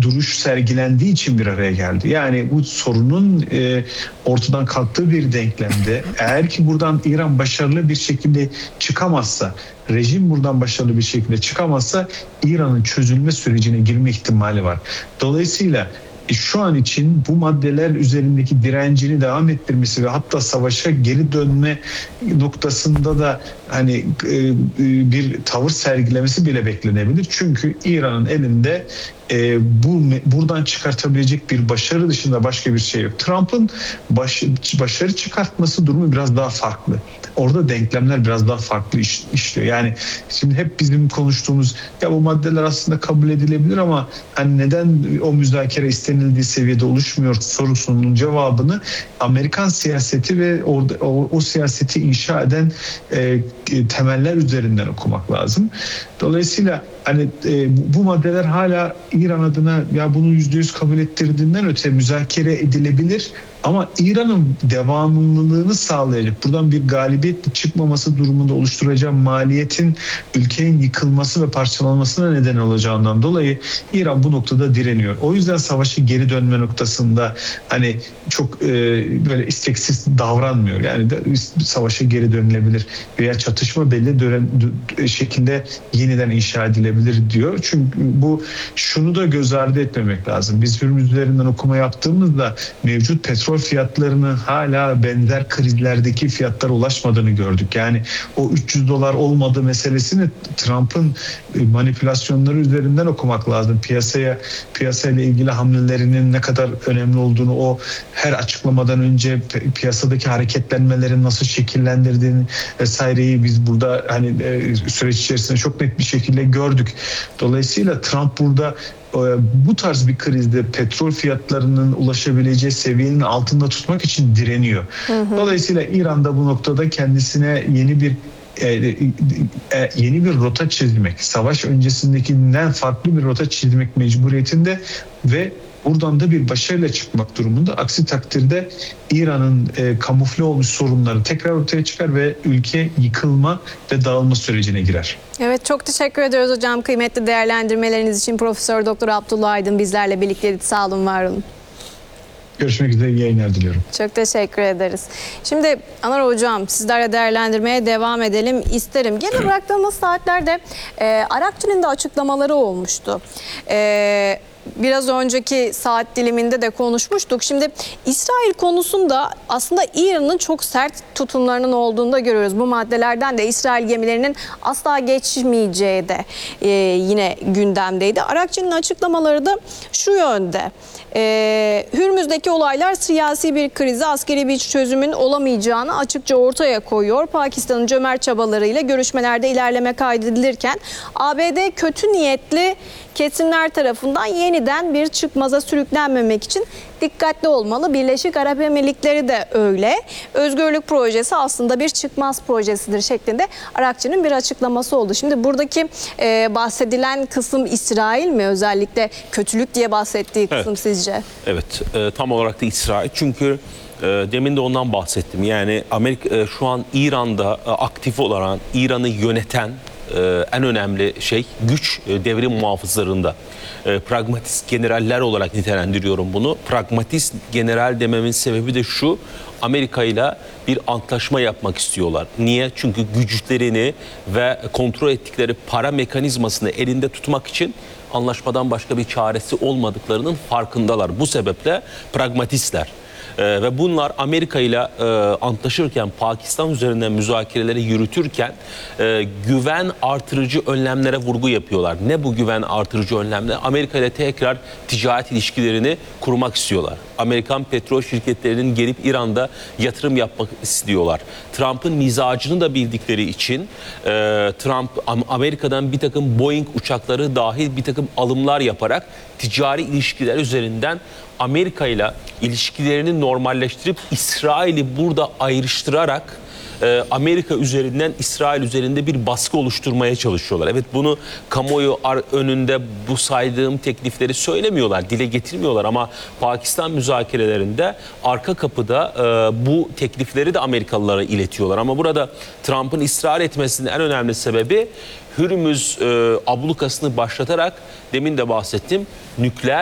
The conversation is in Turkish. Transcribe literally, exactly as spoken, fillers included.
duruş sergilendiği için bir araya geldi. Yani bu sorunun e, ortadan kalktığı bir denklemde, eğer ki buradan İran başarılı bir şekilde çıkamazsa, rejim buradan başarılı bir şekilde çıkamazsa İran'ın çözülme sürecine girme ihtimali var. Dolayısıyla E şu an için bu maddeler üzerindeki direncini devam ettirmesi ve hatta savaşa geri dönme noktasında da hani e, bir tavır sergilemesi bile beklenebilir. Çünkü İran'ın elinde e, bu buradan çıkartabilecek bir başarı dışında başka bir şey yok. Trump'ın baş, başarı çıkartması durumu biraz daha farklı. Orada denklemler biraz daha farklı iş, işliyor. Yani şimdi hep bizim konuştuğumuz ya bu maddeler aslında kabul edilebilir ama hani neden o müzakere istenildiği seviyede oluşmuyor sorusunun cevabını Amerikan siyaseti ve orada o, o siyaseti inşa eden e, temeller üzerinden okumak lazım. Dolayısıyla hani e, bu, bu maddeler hala İran adına ya bunu yüzde yüz kabul ettirdiğinden öte müzakere edilebilir. Ama İran'ın devamlılığını sağlayacak, buradan bir galibiyetle çıkmaması durumunda oluşturacağı maliyetin ülkenin yıkılması ve parçalanmasına neden olacağından dolayı İran bu noktada direniyor. O yüzden savaşı geri dönme noktasında hani çok e, böyle isteksiz davranmıyor. Yani de, savaşa geri dönülebilir veya çatışma belli dönem, şekilde yeniden inşa edilebilir diyor. Çünkü bu şunu da göz ardı etmemek lazım. Biz Hürmüz üzerinden okuma yaptığımızda mevcut petrol fiyatlarının hala benzer krizlerdeki fiyatlara ulaşmadığını gördük. Yani o üç yüz dolar olmadığı meselesini Trump'ın manipülasyonları üzerinden okumak lazım. Piyasaya piyasayla ilgili hamlelerinin ne kadar önemli olduğunu, o her açıklamadan önce piyasadaki hareketlenmelerin nasıl şekillendirdiğini vesaireyi biz burada hani süreç içerisinde çok net bir şekilde gördük. Dolayısıyla Trump burada bu tarz bir krizde petrol fiyatlarının ulaşabileceği seviyenin altında tutmak için direniyor. Hı hı. Dolayısıyla İran da bu noktada kendisine yeni bir e, e, yeni bir rota çizmek, savaş öncesindekinden farklı bir rota çizmek mecburiyetinde ve buradan da bir başarıyla çıkmak durumunda. Aksi takdirde İran'ın e, kamufle olmuş sorunları tekrar ortaya çıkar ve ülke yıkılma ve dağılma sürecine girer. Evet, çok teşekkür ediyoruz hocam kıymetli değerlendirmeleriniz için. Profesör Doktor Abdullah Aydın bizlerle birlikteydi. Sağ olun, var olun. Görüşmek üzere, iyi yayınlar diliyorum. Çok teşekkür ederiz. Şimdi Anar Hocam, sizlerle değerlendirmeye devam edelim isterim. Gene bıraktığımız saatlerde e, Arakçı'nın da açıklamaları olmuştu. E, Biraz önceki saat diliminde de konuşmuştuk. Şimdi İsrail konusunda aslında İran'ın çok sert tutumlarının olduğunu da görüyoruz. Bu maddelerden de İsrail gemilerinin asla geçmeyeceği de e, yine gündemdeydi. Arakçı'nın açıklamaları da şu yönde. E, Hürmüz'deki olaylar siyasi bir krizi, askeri bir çözümün olamayacağını açıkça ortaya koyuyor. Pakistan'ın cömert çabalarıyla görüşmelerde ilerleme kaydedilirken A B D kötü niyetli kesimler tarafından yeniden bir çıkmaza sürüklenmemek için dikkatli olmalı. Birleşik Arap Emirlikleri de öyle. Özgürlük projesi aslında bir çıkmaz projesidir şeklinde Arakçı'nın bir açıklaması oldu. Şimdi buradaki e, bahsedilen kısım İsrail mi? Özellikle kötülük diye bahsettiği kısım evet. Sizce? Evet, e, tam olarak da İsrail. Çünkü e, demin de ondan bahsettim. Yani Amerika e, şu an İran'da e, aktif olarak İran'ı yöneten Ee, en önemli şey güç e, devrim muhafızlarında. E, pragmatist generaller olarak nitelendiriyorum bunu. Pragmatist general dememin sebebi de şu: Amerika ile bir antlaşma yapmak istiyorlar. Niye? Çünkü güçlerini ve kontrol ettikleri para mekanizmasını elinde tutmak için anlaşmadan başka bir çaresi olmadıklarının farkındalar. Bu sebeple pragmatistler. Ee, ve bunlar Amerika ile e, antlaşırken, Pakistan üzerinden müzakereleri yürütürken e, güven artırıcı önlemlere vurgu yapıyorlar. Ne bu güven artırıcı önlemler? Amerika ile tekrar ticaret ilişkilerini kurmak istiyorlar. Amerikan petrol şirketlerinin gelip İran'da yatırım yapmak istiyorlar. Trump'ın mizacını da bildikleri için e, Trump Amerika'dan bir takım Boeing uçakları dahil bir takım alımlar yaparak ticari ilişkiler üzerinden Amerika ile ilişkilerini normalleştirip İsrail'i burada ayrıştırarak e, Amerika üzerinden İsrail üzerinde bir baskı oluşturmaya çalışıyorlar. Evet, bunu kamuoyu önünde bu saydığım teklifleri söylemiyorlar, dile getirmiyorlar ama Pakistan müzakerelerinde arka kapıda e, bu teklifleri de Amerikalılara iletiyorlar. Ama burada Trump'ın ısrar etmesinin en önemli sebebi Hürmüz e, ablukasını başlatarak, demin de bahsettim, nükleer